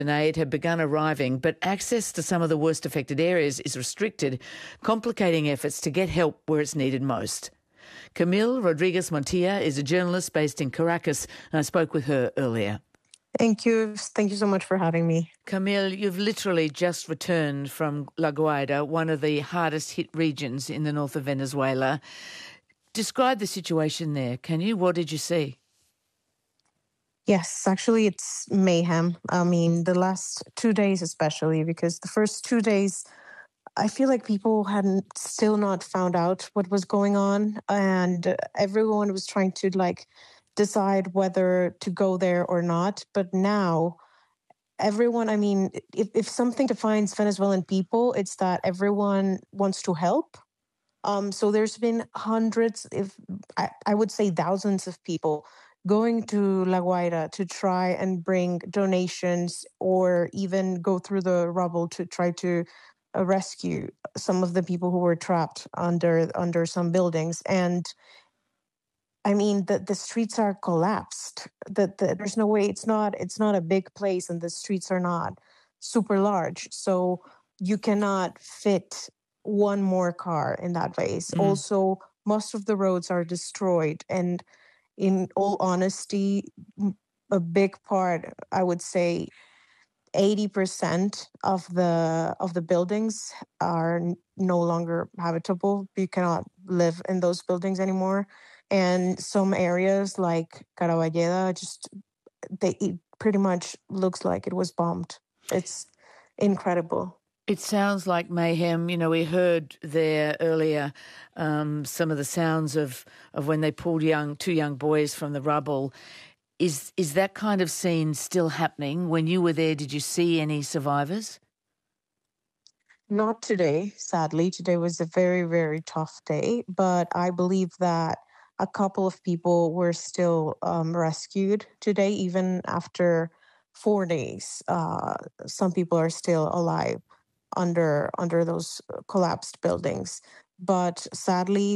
and aid have begun arriving, but access to some of the worst affected areas is restricted, complicating efforts to get help where it's needed most. Camille Rodriguez Montilla is a journalist based in Caracas, and I spoke with her earlier. Thank you. Thank you so much for having me. Camille, you've literally just returned from La Guaira, one of the hardest hit regions in the north of Venezuela. Describe the situation there, can you? What did you see? Yes, actually, it's mayhem. I mean, the last 2 days especially, because the first 2 days, I feel like people hadn't still not found out what was going on, and everyone was trying to decide whether to go there or not. But now, everyone, I mean, if something defines Venezuelan people, it's that everyone wants to help. So there's been hundreds, if I would say thousands of people going to La Guaira to try and bring donations or even go through the rubble to try to rescue some of the people who were trapped under some buildings. And I mean, the streets are collapsed. There's no way. It's not a big place, and the streets are not super large. So you cannot fit one more car in that place. Also, most of the roads are destroyed, and in all honesty, a big part, I would say, 80% of the buildings are no longer habitable. You cannot live in those buildings anymore. And some areas like Caraballeda, it pretty much looks like it was bombed. It's incredible. It sounds like mayhem. You know, we heard there earlier some of the sounds of when they pulled two young boys from the rubble. Is that kind of scene still happening? When you were there, did you see any survivors? Not today, sadly. Today was a very, very tough day, but I believe that a couple of people were still rescued today, even after 4 days. Some people are still alive under those collapsed buildings, but sadly,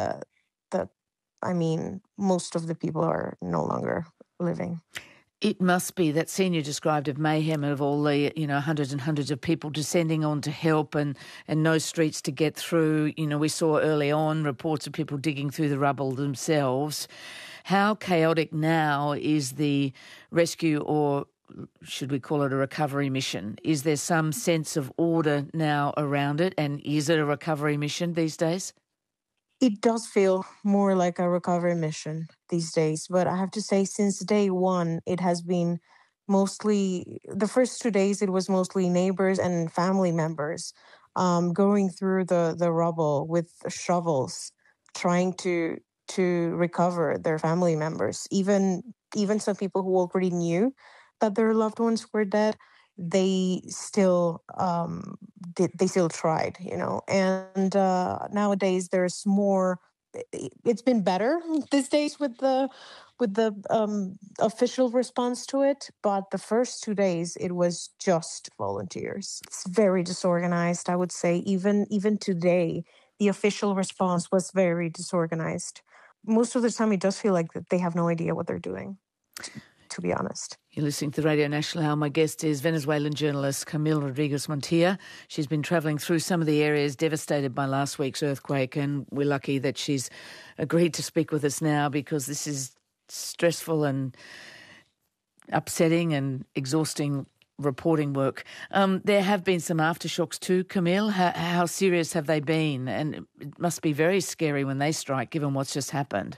most of the people are no longer living. It must be that scene you described of mayhem, of all the, hundreds and hundreds of people descending on to help and no streets to get through. You know, we saw early on reports of people digging through the rubble themselves. How chaotic now is the rescue, or should we call it a recovery mission? Is there some sense of order now around it, and is it a recovery mission these days? It does feel more like a recovery mission these days, but I have to say, since day one, it has been mostly, the first 2 days, it was mostly neighbors and family members going through the rubble with shovels, trying to recover their family members. Even some people who already knew that their loved ones were dead, they still they still tried, and nowadays there's more. It's been better these days with the official response to it, but the first 2 days it was just volunteers. It's very disorganized, I would say. Even today, the official response was very disorganized. Most of the time it does feel like that they have no idea what they're doing, to be honest. You're listening to Radio Nacional. My guest is Venezuelan journalist Camille Rodriguez Montilla. She's been travelling through some of the areas devastated by last week's earthquake, and we're lucky that she's agreed to speak with us now, because this is stressful and upsetting and exhausting reporting work. There have been some aftershocks too, Camille. How serious have they been? And it must be very scary when they strike, given what's just happened.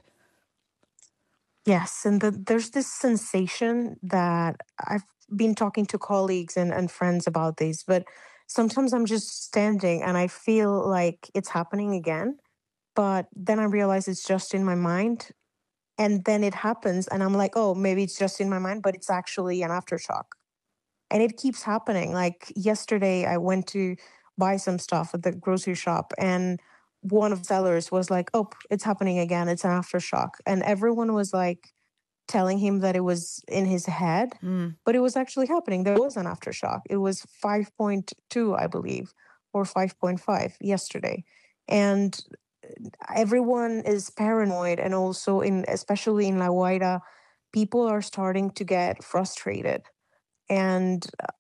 Yes, and there's this sensation that I've been talking to colleagues and friends about this, but sometimes I'm just standing and I feel like it's happening again, but then I realize it's just in my mind, and then it happens and I'm like, oh, maybe it's just in my mind, but it's actually an aftershock. And it keeps happening. Like yesterday, I went to buy some stuff at the grocery shop, and one of the sellers was like, oh, it's happening again. It's an aftershock. And everyone was like telling him that it was in his head, but it was actually happening. There was an aftershock. It was 5.2, I believe, or 5.5 yesterday. And everyone is paranoid. And also, especially in La Guaira, people are starting to get frustrated. And